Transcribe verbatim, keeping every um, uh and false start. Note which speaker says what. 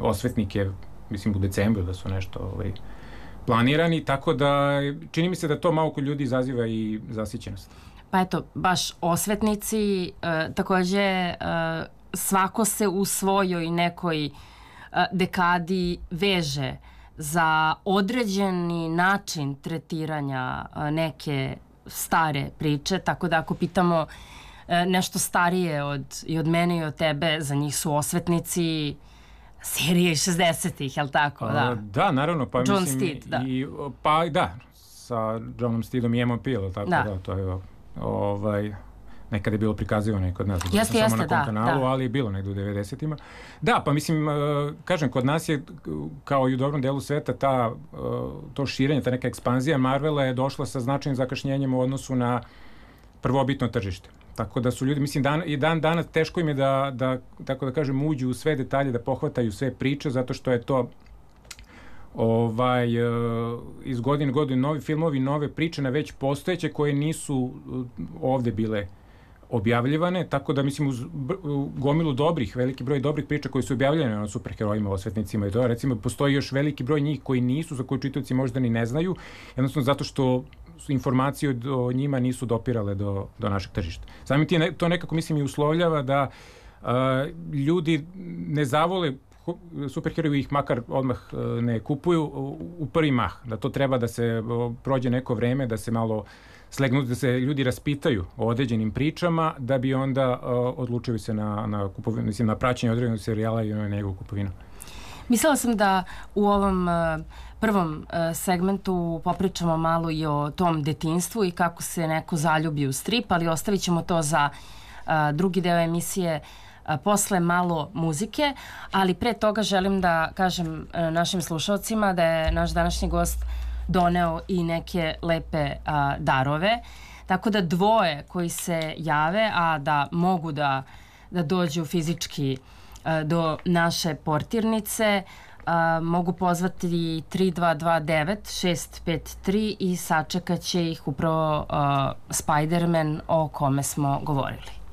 Speaker 1: osvetnike, mislim u decembru da su nešto ovaj, planirani, tako da čini mi se da to malo kod ljudi izaziva i zasićenost.
Speaker 2: Pa eto, baš osvetnici, e, takođe e, svako se u svojoj nekoj e, dekadi veže za određeni način tretiranja e, neke stare priče, tako da ako pitamo e, nešto starije od, i od mene i od tebe, za njih su osvetnici serije iz šezdesetih, jel tako? Da,
Speaker 1: A, da naravno, pa
Speaker 2: John
Speaker 1: mislim
Speaker 2: Steed, da.
Speaker 1: I, pa da, sa Johnom Steedom i Emma Peel, tako da, da to je ovaj, nekad je bilo prikazivano i kod nas,
Speaker 2: jeste, jeste,
Speaker 1: samo na kom
Speaker 2: da,
Speaker 1: kanalu,
Speaker 2: da.
Speaker 1: ali je bilo negdje u devedesetima. Da, pa mislim, kažem, kod nas je, kao i u dobrom delu sveta, ta, to širenje, ta neka ekspanzija Marvela je došla sa značajnim zakašnjenjem u odnosu na prvobitno tržište. Tako da su ljudi, mislim, dan, i dan danas teško im je da, da, tako da kažem, uđu u sve detalje, da pohvataju sve priče, zato što je to ovaj, iz godine godine novi filmovi, nove priče na već postojeće koje nisu ovde bile objavljivane, tako da mislim uz gomilu dobrih, veliki broj dobrih priča koji su objavljene na superherojima, osvetnicima i to, recimo postoji još veliki broj njih koji nisu, za koje čitaoci možda ni ne znaju, jednostavno zato što su informacije o njima nisu dopirale do, do našeg tržišta. Samim ti to nekako mislim i uslovljava da a, ljudi ne zavole superheroji ih makar odmah ne kupuju u prvi mah, da to treba da se prođe neko vreme, da se malo slegnu, da se ljudi raspitaju o određenim pričama, da bi onda uh, odlučili se na, na, kupovinu, mislim, na praćenje određenog serijala i na njegovu kupovinu.
Speaker 2: Mislila sam da u ovom uh, prvom uh, segmentu popričamo malo i o tom detinjstvu i kako se neko zaljubi u strip, ali ostavit ćemo to za uh, drugi deo emisije uh, posle malo muzike, ali pre toga želim da kažem uh, našim slušalcima da je naš današnji gost doneo i neke lepe a, darove, tako da dvoje koji se jave, a da mogu da, da dođu fizički a, do naše portirnice, a, mogu pozvati tri dva dva devet šest pet tri i sačekat će ih upravo a, Spider-Man o kome smo govorili.